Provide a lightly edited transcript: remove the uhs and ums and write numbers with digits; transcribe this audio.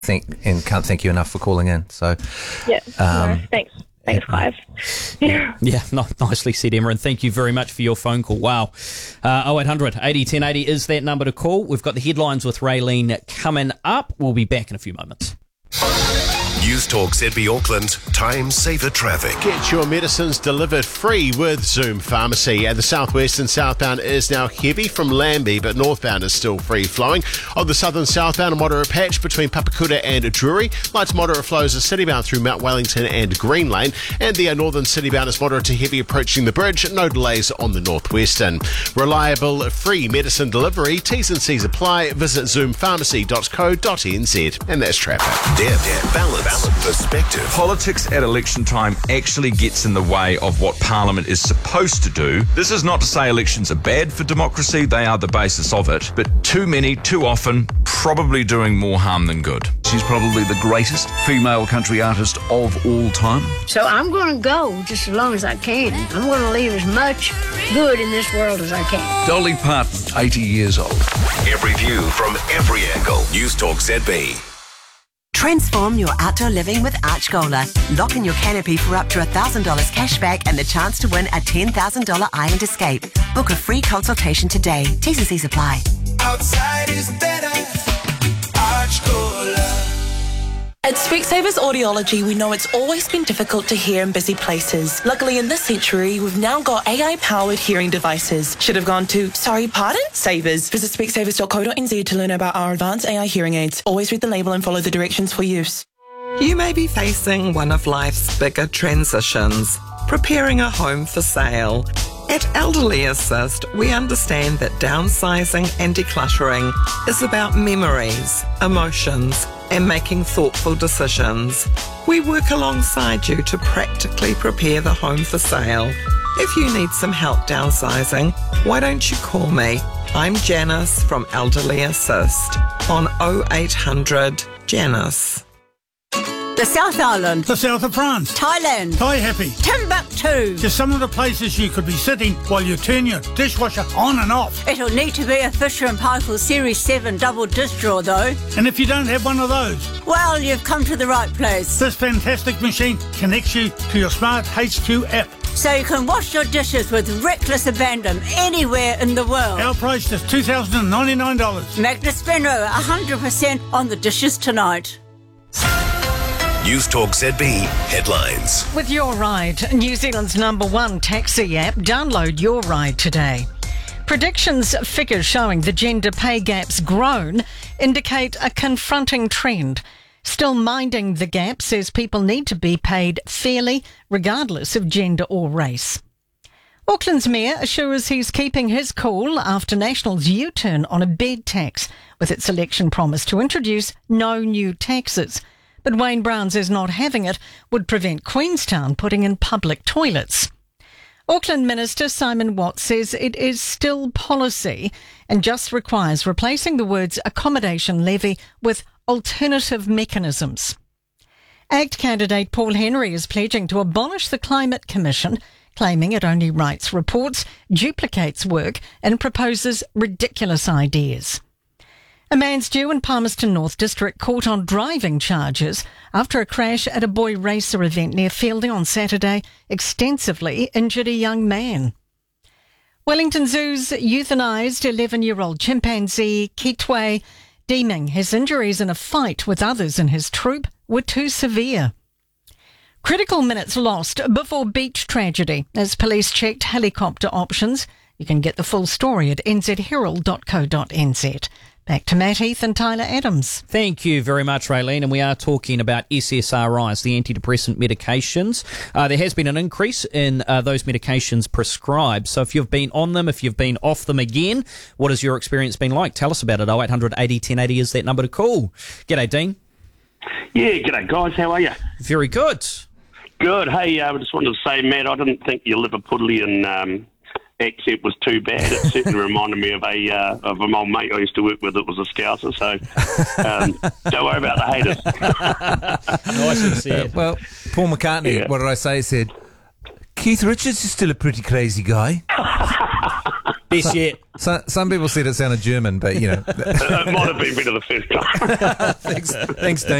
can't thank you enough for calling in. So, Thanks, Clive. Yeah, nicely said, Emma, and thank you very much for your phone call. Wow. 0800 80 1080 is that number to call. We've got the headlines with Raylene coming up. We'll be back in a few moments. News Talk ZB Auckland, time saver traffic. Get your medicines delivered free with Zoom Pharmacy. And the southwest and southbound is now heavy from Lambie, but northbound is still free flowing. On the southern southbound, a moderate patch between Papakuta and Drury. Light to moderate flows are citybound through Mount Wellington and Green Lane. And the northern citybound is moderate to heavy approaching the bridge. No delays on the northwestern. Reliable free medicine delivery. T's and C's apply. Visit zoompharmacy.co.nz. And that's traffic. Deb, balance, perspective. Politics at election time actually gets in the way of what Parliament is supposed to do. This is not to say elections are bad for democracy, they are the basis of it. But too many, too often, probably doing more harm than good. She's probably the greatest female country artist of all time. So I'm going to go just as long as I can. I'm going to leave as much good in this world as I can. Dolly Parton, 80 years old. Every view from every angle. News Talk ZB. Transform your outdoor living with Archgola. Lock in your canopy for up to $1,000 cash back and the chance to win a $10,000 Island Escape. Book a free consultation today. T's and C's apply. Outside is better. Archgola. At Specsavers Audiology, we know it's always been difficult to hear in busy places. Luckily, in this century, we've now got AI-powered hearing devices. Should have gone to, sorry, pardon? Savers. Visit specsavers.co.nz to learn about our advanced AI hearing aids. Always read the label and follow the directions for use. You may be facing one of life's bigger transitions, preparing a home for sale. At Elderly Assist, we understand that downsizing and decluttering is about memories, emotions, and making thoughtful decisions. We work alongside you to practically prepare the home for sale. If you need some help downsizing, why don't you call me? I'm Janice from Elderly Assist on 0800 Janice. The South Island. The south of France. Thailand. Thai happy. Timbuktu. Just some of the places you could be sitting while you turn your dishwasher on and off. It'll need to be a Fisher & Paykel Series 7 double dish drawer though. And if you don't have one of those? Well, you've come to the right place. This fantastic machine connects you to your smart HQ app. So you can wash your dishes with reckless abandon anywhere in the world. Our price is $2,099. Magnus Benro, 100% on the dishes tonight. News Talk ZB headlines. With Your Ride, New Zealand's #1 taxi app, download Your Ride today. Predictions figures showing the gender pay gap's grown indicate a confronting trend. Still minding the gap says people need to be paid fairly, regardless of gender or race. Auckland's mayor assures he's keeping his cool after National's U-turn on a bed tax, with its election promise to introduce no new taxes. But Wayne Brown says not having it would prevent Queenstown putting in public toilets. Auckland Minister Simon Watts says it is still policy and just requires replacing the words accommodation levy with alternative mechanisms. ACT candidate Paul Henry is pledging to abolish the Climate Commission, claiming it only writes reports, duplicates work and proposes ridiculous ideas. A man's due in Palmerston North District caught on driving charges after a crash at a boy racer event near Fielding on Saturday extensively injured a young man. Wellington Zoo's euthanised 11-year-old chimpanzee Kitwe deeming his injuries in a fight with others in his troop were too severe. Critical minutes lost before beach tragedy as police checked helicopter options. You can get the full story at nzherald.co.nz. Back to Matt Heath and Tyler Adams. Thank you very much, Raylene. And we are talking about SSRIs, the antidepressant medications. There has been an increase in those medications prescribed. So if you've been on them, if you've been off them again, what has your experience been like? Tell us about it. 0800 80 1080 is that number to call. G'day, Dean. Yeah, g'day, guys. How are you? Very good. Good. Hey, I just wanted to say, Matt, I didn't think your Liverpudlian accent was too bad. It certainly reminded me of an old mate I used to work with that was a Scouser, so don't worry about the haters. Nice and said. Well, Paul McCartney, what did I say? He said, Keith Richards is still a pretty crazy guy. Best yet. Some people said it sounded German, but, you know. It might have been better the first time. Thanks, Dean.